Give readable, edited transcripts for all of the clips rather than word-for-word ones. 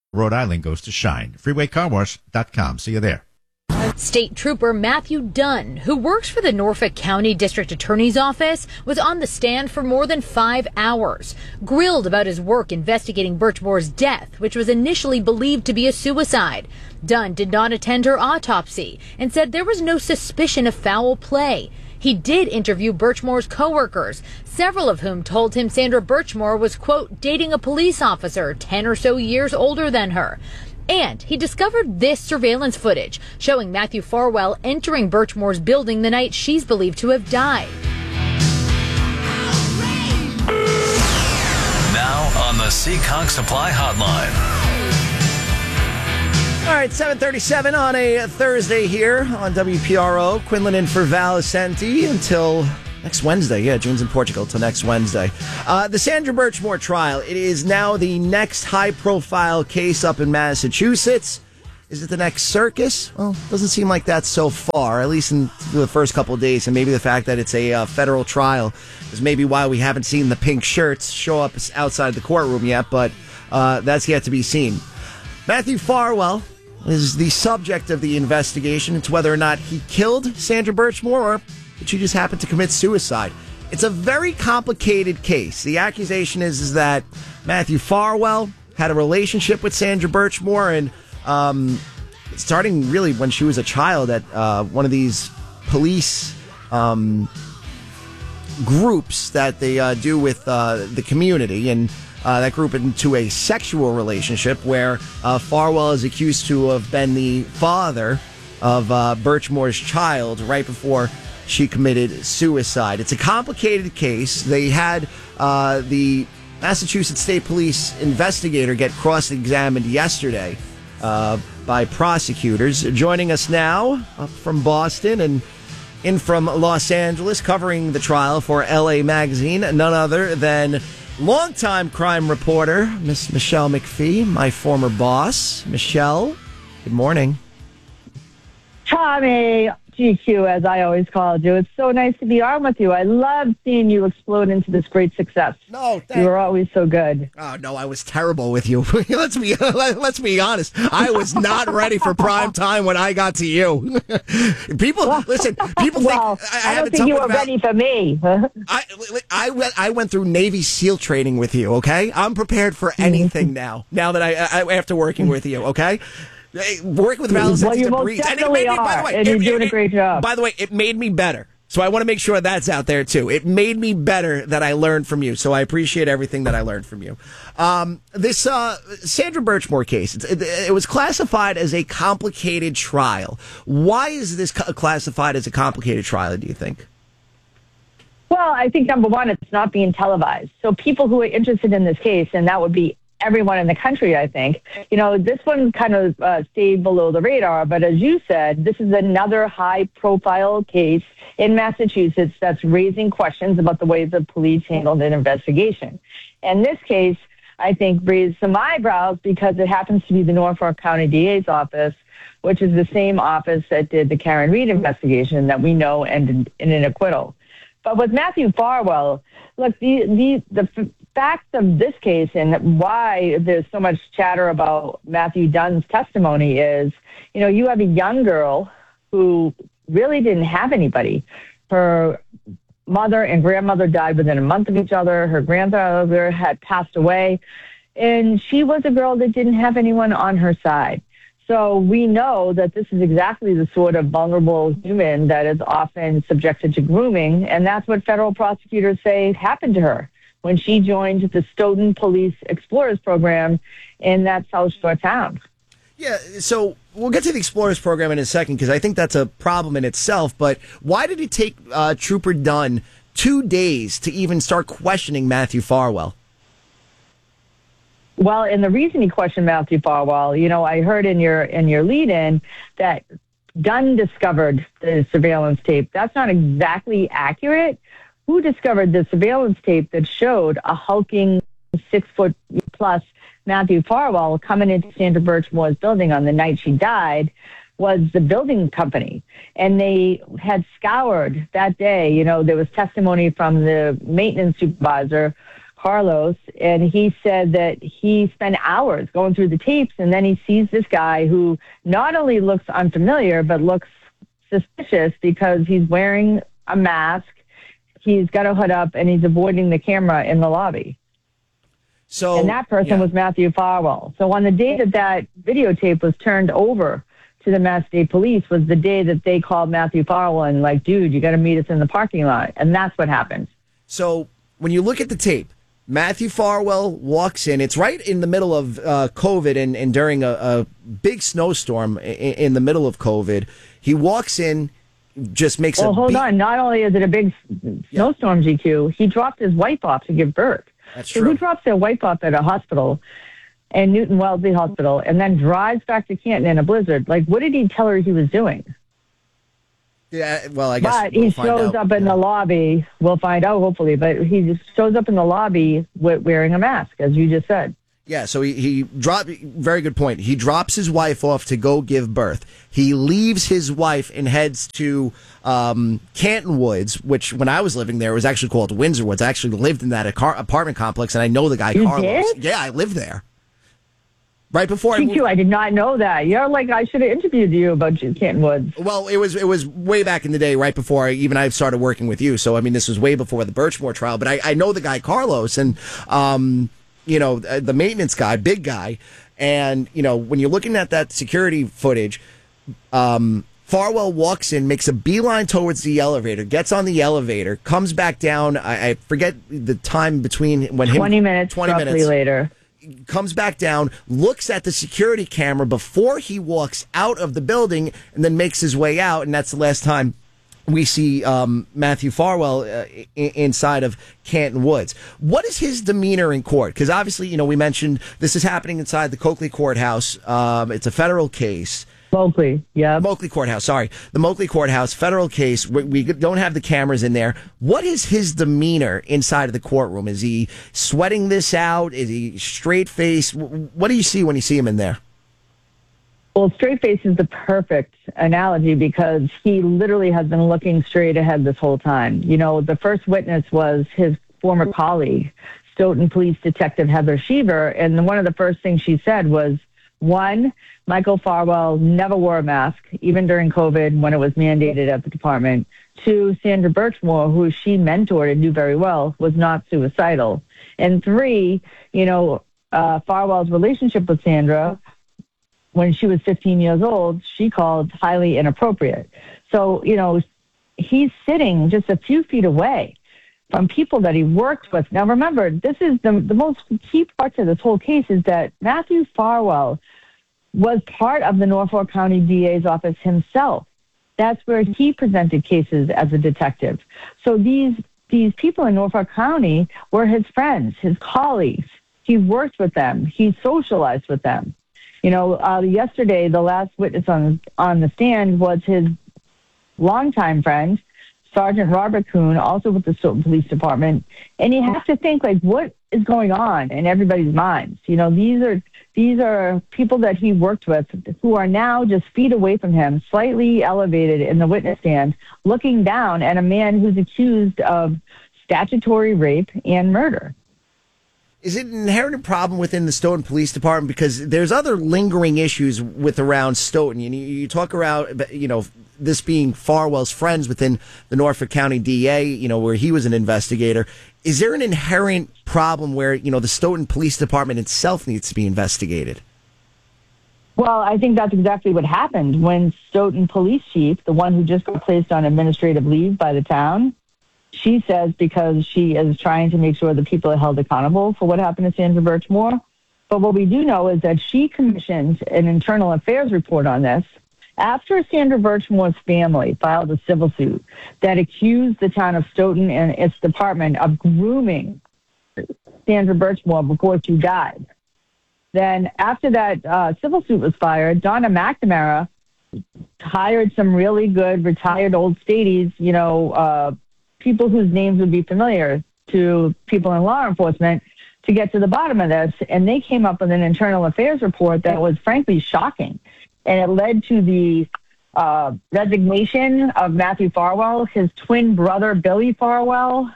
Rhode Island goes to shine. FreewayCarWash.com. See you there. State Trooper Matthew Dunn, who works for the Norfolk County District Attorney's Office, was on the stand for more than 5 hours, grilled about his work investigating Birchmore's death, which was initially believed to be a suicide. Dunn did not attend her autopsy and said there was no suspicion of foul play. He did interview Birchmore's coworkers, several of whom told him Sandra Birchmore was, quote, dating a police officer 10 or so years older than her. And he discovered this surveillance footage showing Matthew Farwell entering Birchmore's building the night she's believed to have died. Now on the Seekonk Supply Hotline. All right, 7:37 on a Thursday here on WPRO. Quinlan in for Val Ascenti until next Wednesday. Yeah, June's in Portugal till next Wednesday. The Sandra Birchmore trial. It is now the next high-profile case up in Massachusetts. Is it the next circus? Well, doesn't seem like that so far, at least in the first couple of days. And maybe the fact that it's a federal trial is maybe why we haven't seen the pink shirts show up outside the courtroom yet, but that's yet to be seen. Matthew Farwell is the subject of the investigation. It's whether or not he killed Sandra Birchmore or that she just happened to commit suicide. It's a very complicated case. The accusation is that Matthew Farwell had a relationship with Sandra Birchmore, and starting really when she was a child at one of these police groups that they do with the community, and that group into a sexual relationship where Farwell is accused to have been the father of Birchmore's child right before she committed suicide. It's a complicated case. They had the Massachusetts State Police investigator get cross-examined yesterday by prosecutors. Joining us now from Boston and in from Los Angeles, covering the trial for LA Magazine, none other than longtime crime reporter, Miss Michelle McPhee, my former boss. Michelle, good morning. Tommy, GQ, as I always called you. It's so nice to be on with you. I love seeing you explode into this great success. No, you were always so good. Oh no, I was terrible with you. let's be honest. I was not ready for prime time when I got to you. People listen. People think I don't think you were ready for me. I went through Navy SEAL training with you. Okay, I'm prepared for anything now. Now that I after working with you. Okay. Working with Val Ascenti is a breeze. And you're doing a great job. By the way, it made me better. So I want to make sure that's out there, too. It made me better that I learned from you. So I appreciate everything that I learned from you. This Sandra Birchmore case, it was classified as a complicated trial. Why is this classified as a complicated trial, do you think? Well, I think, number one, it's not being televised. So people who are interested in this case, and that would be everyone in the country, I think. You know, this one kind of stayed below the radar, but as you said, this is another high-profile case in Massachusetts that's raising questions about the way the police handled an investigation. And this case, I think, raised some eyebrows because it happens to be the Norfolk County DA's office, which is the same office that did the Karen Reed investigation that we know ended in an acquittal. But with Matthew Farwell, look, the facts of this case and why there's so much chatter about Matthew Dunn's testimony is, you know, you have a young girl who really didn't have anybody. Her mother and grandmother died within a month of each other. Her grandfather had passed away, and she was a girl that didn't have anyone on her side. So we know that this is exactly the sort of vulnerable human that is often subjected to grooming, and that's what federal prosecutors say happened to her when she joined the Stoughton Police Explorers Program in that South Shore town. Yeah, so we'll get to the Explorers Program in a second because I think that's a problem in itself, but why did it take Trooper Dunn 2 days to even start questioning Matthew Farwell? Well, and the reason he questioned Matthew Farwell, you know, I heard in your lead-in that Dunn discovered the surveillance tape. That's not exactly accurate. Who discovered the surveillance tape that showed a hulking 6-foot-plus Matthew Farwell coming into Sandra Birchmore's building on the night she died was the building company. And they had scoured that day. You know, there was testimony from the maintenance supervisor Carlos, and he said that he spent hours going through the tapes, and then he sees this guy who not only looks unfamiliar, but looks suspicious because he's wearing a mask, he's got a hood up, and he's avoiding the camera in the lobby. So, and that person was Matthew Farwell. So on the day that videotape was turned over to the Mass State Police was the day that they called Matthew Farwell and like, dude, you got to meet us in the parking lot. And that's what happened. So when you look at the tape, Matthew Farwell walks in. It's right in the middle of COVID and during a big snowstorm in the middle of COVID. He walks in, just makes Well, hold on. Not only is it a big snowstorm, GQ, he dropped his wife off to give birth. That's so true. who drops their wife off at a hospital, and Newton Wellesley Hospital, and then drives back to Canton in a blizzard? Like, what did he tell her he was doing? Yeah, well, I guess. But he shows up in the lobby. We'll find out, hopefully. But he just shows up in the lobby wearing a mask, as you just said. Yeah, so he dropped. Very good point. He drops his wife off to go give birth. He leaves his wife and heads to Canton Woods, which when I was living there was actually called Windsor Woods. I actually lived in that apartment complex, and I know the guy Carlos. Did? Yeah, I lived there. Right before I did not know that. You're like, I should have interviewed you about Canton Woods. Well, it was way back in the day, right before I started working with you. So I mean, this was way before the Birchmore trial. But I know the guy Carlos, and the maintenance guy, big guy, and when you're looking at that security footage, Farwell walks in, makes a beeline towards the elevator, gets on the elevator, comes back down. I forget the time between when 20 minutes later. Comes back down, looks at the security camera before he walks out of the building, and then makes his way out. And that's the last time we see Matthew Farwell inside of Canton Woods. What is his demeanor in court? Because obviously, we mentioned this is happening inside the Coakley Courthouse. It's a federal case. Moakley, yeah. Moakley Courthouse, sorry. The Moakley Courthouse, federal case. We don't have the cameras in there. What is his demeanor inside of the courtroom? Is he sweating this out? Is he straight-faced? What do you see when you see him in there? Well, straight face is the perfect analogy because he literally has been looking straight ahead this whole time. The first witness was his former colleague, Stoughton Police Detective Heather Sheaver, and one of the first things she said was, one, Michael Farwell never wore a mask, even during COVID when it was mandated at the department. Two, Sandra Birchmore, who she mentored and knew very well, was not suicidal. And three, Farwell's relationship with Sandra, when she was 15 years old, she called highly inappropriate. So, he's sitting just a few feet away from people that he worked with. Now, remember, this is the most key part to this whole case is that Matthew Farwell was part of the Norfolk County DA's office himself. That's where he presented cases as a detective. So these people in Norfolk County were his friends, his colleagues. He worked with them. He socialized with them. Yesterday, the last witness on the stand was his longtime friend, Sergeant Robert Kuhn, also with the Stoughton Police Department. And you have to think, what is going on in everybody's minds? These are people that he worked with who are now just feet away from him, slightly elevated in the witness stand, looking down at a man who's accused of statutory rape and murder. Is it an inherent problem within the Stoughton Police Department? Because there's other lingering issues around Stoughton. You talk around, this being Farwell's friends within the Norfolk County DA, where he was an investigator. Is there an inherent problem where, the Stoughton Police Department itself needs to be investigated? Well, I think that's exactly what happened when Stoughton Police Chief, the one who just got placed on administrative leave by the town, she says because she is trying to make sure the people are held accountable for what happened to Sandra Birchmore. But what we do know is that she commissioned an internal affairs report on this after Sandra Birchmore's family filed a civil suit that accused the town of Stoughton and its department of grooming Sandra Birchmore before she died. Then after that civil suit was fired, Donna McNamara hired some really good retired old stadies, people whose names would be familiar to people in law enforcement to get to the bottom of this. And they came up with an internal affairs report that was frankly shocking. And it led to the resignation of Matthew Farwell, his twin brother, Billy Farwell,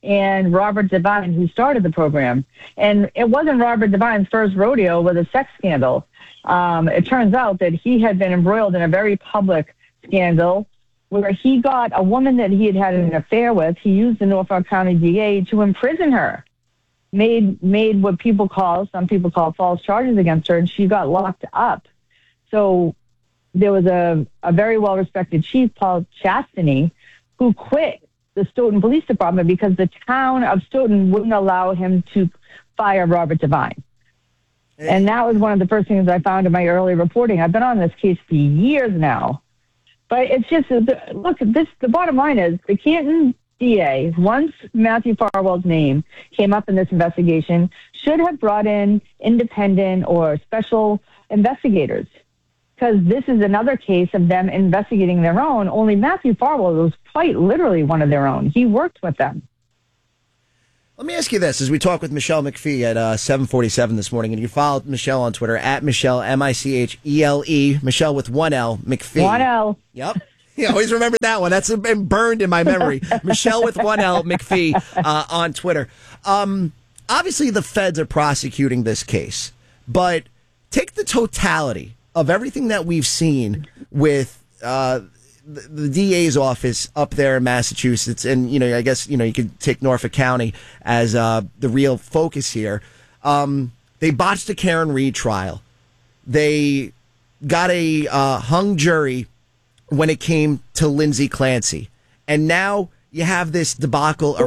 and Robert Devine, who started the program. And it wasn't Robert Devine's first rodeo with a sex scandal. It turns out that he had been embroiled in a very public scandal where he got a woman that he had an affair with. He used the Norfolk County DA to imprison her, made what some people call false charges against her, and she got locked up. So there was a very well-respected chief, Paul Chastany, who quit the Stoughton Police Department because the town of Stoughton wouldn't allow him to fire Robert Devine. And that was one of the first things I found in my early reporting. I've been on this case for years now. But it's just, look, the bottom line is the Canton DA, once Matthew Farwell's name came up in this investigation, should have brought in independent or special investigators. Because this is another case of them investigating their own, only Matthew Farwell was quite literally one of their own. He worked with them. Let me ask you this, as we talk with Michelle McPhee at 7:47 this morning, and you follow Michelle on Twitter, at Michelle, Michele, Michelle with one L, McPhee. One L. Yep. You always remember that one. That's been burned in my memory. Michelle with one L, McPhee, on Twitter. Obviously, the feds are prosecuting this case, but take the totality of everything that we've seen with the DA's office up there in Massachusetts, and I guess you could take Norfolk County as the real focus here. They botched the Karen Reed trial. They got a hung jury when it came to Lindsay Clancy, and now you have this debacle